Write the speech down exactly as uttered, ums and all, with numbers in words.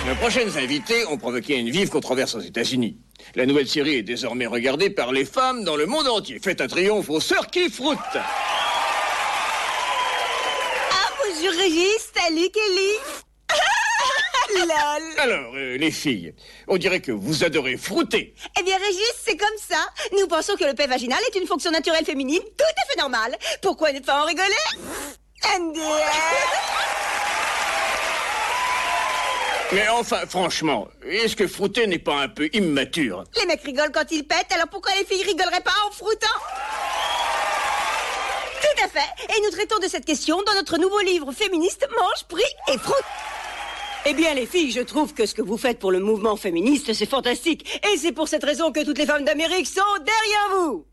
Nos prochaines invitées ont provoqué une vive controverse aux États-Unis. La nouvelle série est désormais regardée par les femmes dans le monde entier. Faites un triomphe aux sœurs qui froutent. Ah, bonjour Régis, salut Kelly. Lol. Alors, euh, les filles, on dirait que vous adorez froutter. Eh bien Régis, c'est comme ça. Nous pensons que le paix vaginal est une fonction naturelle féminine tout à fait normale. Pourquoi ne pas en rigoler? M D R. Mais enfin, franchement, est-ce que froutter n'est pas un peu immature? Les mecs rigolent quand ils pètent, alors pourquoi les filles rigoleraient pas en froutant? Tout à fait. Et nous traitons de cette question dans notre nouveau livre féministe Mange, prie et froute. Eh bien, les filles, je trouve que ce que vous faites pour le mouvement féministe, c'est fantastique. Et c'est pour cette raison que toutes les femmes d'Amérique sont derrière vous.